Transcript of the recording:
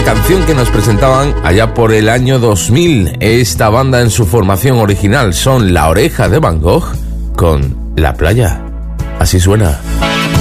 canción que nos presentaban allá por el año 2000. Esta banda en su formación original son La Oreja de Van Gogh con La Playa. Así suena.